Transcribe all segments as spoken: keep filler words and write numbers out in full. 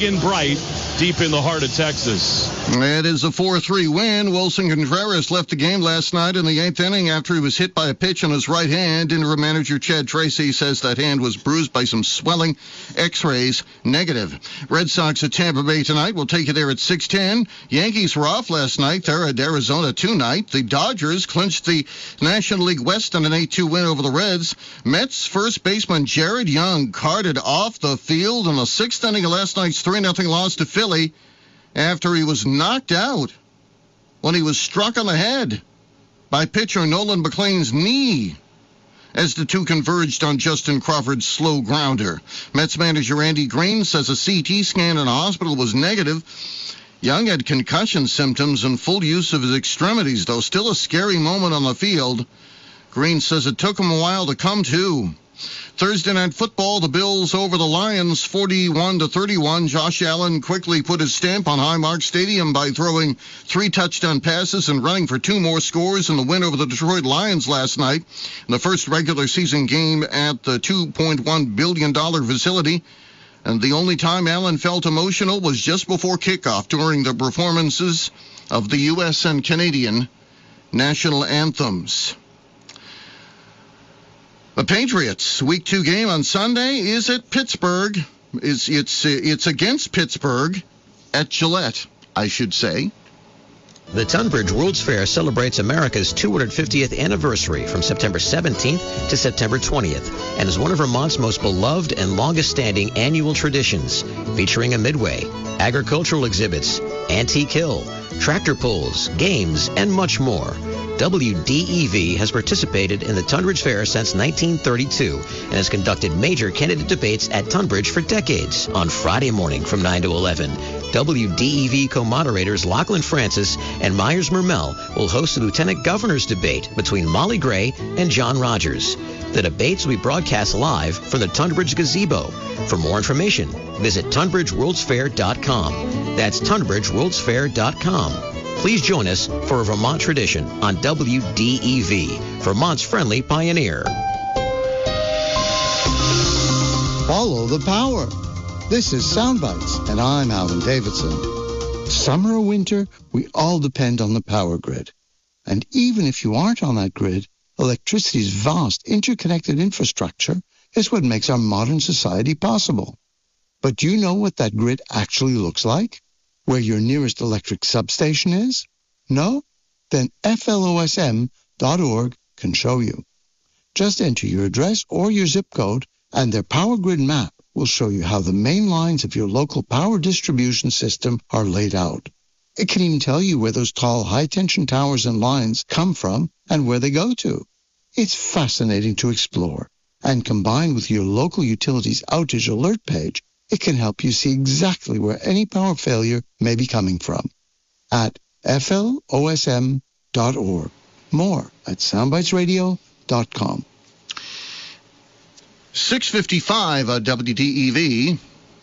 and bright deep in the heart of Texas. It is a four three win. Wilson Contreras left the game last night in the eighth inning after he was hit by a pitch on his right hand. Interim manager Chad Tracy says that hand was bruised by some swelling. X-rays negative. Red Sox at Tampa Bay tonight. We'll take you there at six ten. Yankees were off last night. They're at Arizona tonight. The Dodgers clinched the National League West on an eight two win over the Reds. Mets first baseman Jared Young carted off the field in the sixth inning of last night's three nothing loss to Philly after he was knocked out when he was struck on the head by pitcher Nolan McLean's knee as the two converged on Justin Crawford's slow grounder. Mets manager Andy Green says a C T scan in a hospital was negative. Young had concussion symptoms and full use of his extremities, though still a scary moment on the field. Green says it took him a while to come to. Thursday night football, the Bills over the Lions forty-one to thirty-one. Josh Allen quickly put his stamp on Highmark Stadium by throwing three touchdown passes and running for two more scores in the win over the Detroit Lions last night in the first regular season game at the two point one billion dollars facility. And the only time Allen felt emotional was just before kickoff during the performances of the U S and Canadian national anthems. The Patriots' Week two game on Sunday is at Pittsburgh. It's, it's, it's against Pittsburgh at Gillette, I should say. The Tunbridge World's Fair celebrates America's two hundred fiftieth anniversary from September seventeenth to September twentieth and is one of Vermont's most beloved and longest-standing annual traditions, featuring a midway, agricultural exhibits, antique hill, tractor pulls, games, and much more. W D E V has participated in the Tunbridge Fair since nineteen thirty-two and has conducted major candidate debates at Tunbridge for decades. On Friday morning from nine to eleven, W D E V co-moderators Lachlan Francis and Myers Mermel will host the Lieutenant Governor's debate between Molly Gray and John Rogers. The debates will be broadcast live from the Tunbridge Gazebo. For more information, visit tunbridge worlds fair dot com. That's tunbridge worlds fair dot com. Please join us for a Vermont tradition on W D E V, Vermont's friendly pioneer. Follow the power. This is Soundbites, and I'm Alan Davidson. Summer or winter, we all depend on the power grid. And even if you aren't on that grid, electricity's vast interconnected infrastructure is what makes our modern society possible. But do you know what that grid actually looks like? Where your nearest electric substation is? No? Then F L O S M dot org can show you. Just enter your address or your zip code, and their power grid map will show you how the main lines of your local power distribution system are laid out. It can even tell you where those tall high-tension towers and lines come from and where they go to. It's fascinating to explore, and combined with your local utility's outage alert page, it can help you see exactly where any power failure may be coming from. At F L O S M dot org. More at soundbites radio dot com. six fifty-five at W D E V.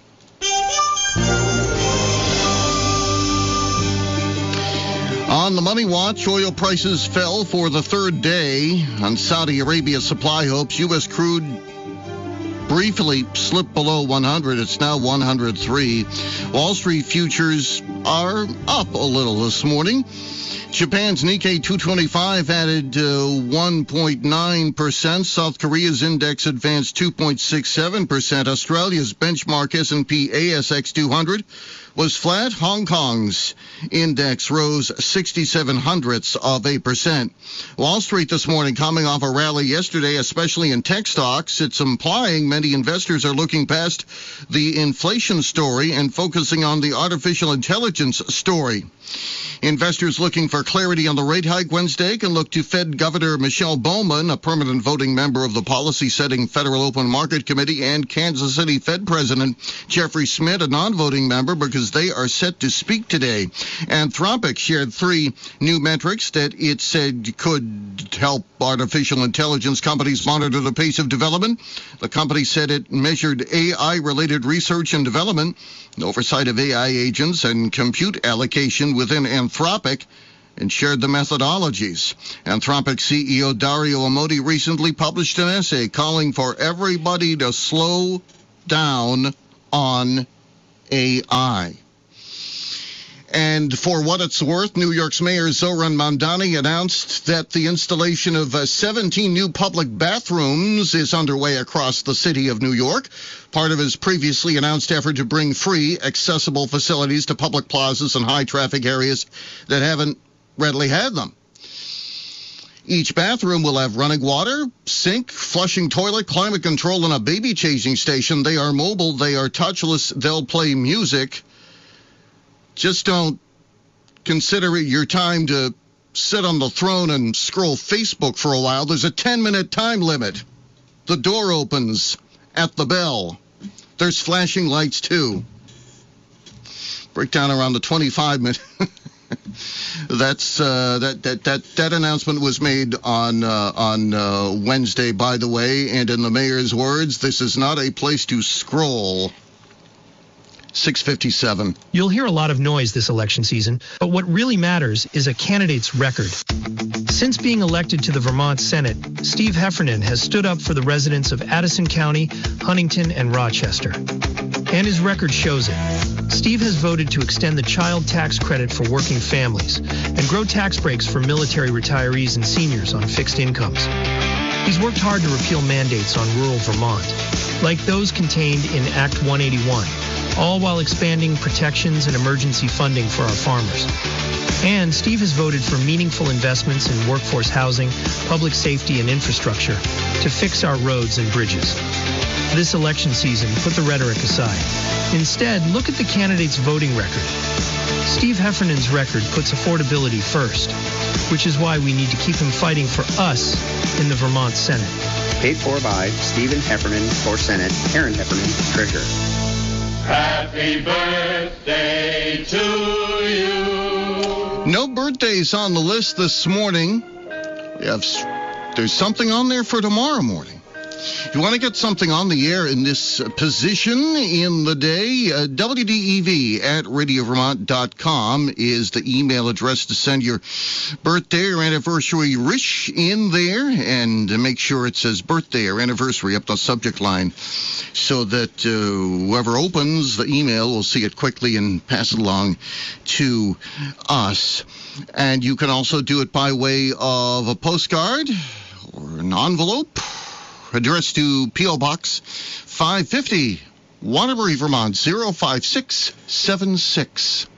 On the Money Watch, oil prices fell for the third day on Saudi Arabia supply hopes. U S crude briefly slipped below one hundred. It's now one hundred three. Wall Street futures are up a little this morning. Japan's Nikkei two twenty-five added uh, one point nine percent. South Korea's index advanced two point six seven percent. Australia's benchmark S and P A S X two hundred was flat. Hong Kong's index rose sixty-seven hundredths of a percent. Wall Street this morning coming off a rally yesterday, especially in tech stocks. It's implying many investors are looking past the inflation story and focusing on the artificial intelligence story. Investors looking for clarity on the rate hike Wednesday can look to Fed Governor Michelle Bowman, a permanent voting member of the policy-setting Federal Open Market Committee, and Kansas City Fed President Jeffrey Schmidt, a non-voting member, because they are set to speak today. Anthropic shared three new metrics that it said could help artificial intelligence companies monitor the pace of development. The company said it measured A I-related research and development, oversight of A I agents, and compute allocation within Anthropic, and shared the methodologies. Anthropic C E O Dario Amodei recently published an essay calling for everybody to slow down on A I. And for what it's worth, New York's Mayor Zohran Mamdani announced that the installation of uh, seventeen new public bathrooms is underway across the city of New York, part of his previously announced effort to bring free, accessible facilities to public plazas and high-traffic areas that haven't readily had them. Each bathroom will have running water, sink, flushing toilet, climate control, and a baby changing station. They are mobile. They are touchless. They'll play music. Just don't consider it your time to sit on the throne and scroll Facebook for a while. There's a ten-minute time limit. The door opens at the bell. There's flashing lights, too. Breakdown around the twenty-five minute. That's uh, that, that that that announcement was made on uh, on uh, Wednesday, by the way, and in the mayor's words, this is not a place to scroll. six fifty-seven. You'll hear a lot of noise this election season, but what really matters is a candidate's record. Since being elected to the Vermont Senate, Steve Heffernan has stood up for the residents of Addison County, Huntington, and Rochester. And his record shows it. Steve has voted to extend the child tax credit for working families and grow tax breaks for military retirees and seniors on fixed incomes. He's worked hard to repeal mandates on rural Vermont, like those contained in Act one eighty-one, all while expanding protections and emergency funding for our farmers. And Steve has voted for meaningful investments in workforce housing, public safety, and infrastructure to fix our roads and bridges. This election season, put the rhetoric aside. Instead, look at the candidate's voting record. Steve Heffernan's record puts affordability first, which is why we need to keep him fighting for us in the Vermont Senate. Paid for by Stephen Heffernan for Senate, Aaron Heffernan, Treasurer. Happy birthday to you. No birthdays on the list this morning. We have, there's something on there for tomorrow morning. If you want to get something on the air in this position in the day, uh, W D E V at radio vermont dot com is the email address to send your birthday or anniversary wish in there, and make sure it says birthday or anniversary up the subject line so that uh, whoever opens the email will see it quickly and pass it along to us. And you can also do it by way of a postcard or an envelope addressed to P O. Box five fifty, Waterbury, Vermont, zero five six seven six.